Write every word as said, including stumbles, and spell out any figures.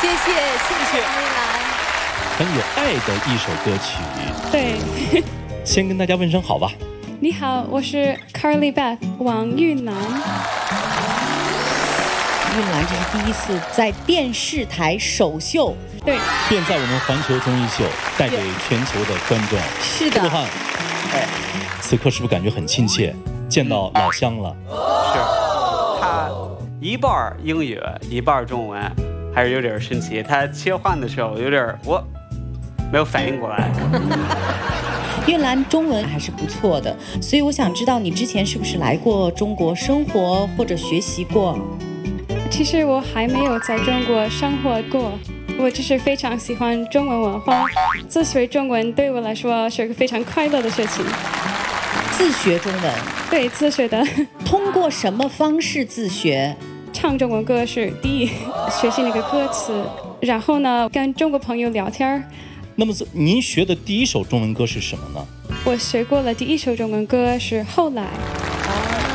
谢谢谢谢王玉兰， 很有爱的一首歌曲。 对， 先跟大家问声好吧。 你好，我是 Carly Beth 王玉兰。 玉兰这是第一次在电视台首秀， 对， 便在我们环球综艺秀带给全球的观众。 是的， 陆汉，哎，此刻是不是感觉很亲切？见到老乡了。 是，他一半英语一半中文，还是有点神奇。他切换的时候有点我没有反应过来。 玉兰中文还是不错的，所以我想知道你之前是不是来过中国生活或者学习过？ 其实我还没有在中国生活过，我只是非常喜欢中文文化，自学中文对我来说是个非常快乐的事情。 自学中文？ 对，自学的。 通过什么方式自学？ 唱中文歌是第一，学习那个歌词，然后呢，跟中国朋友聊天。 那么您学的第一首中文歌是什么呢？ 我学过了第一首中文歌是《后来》。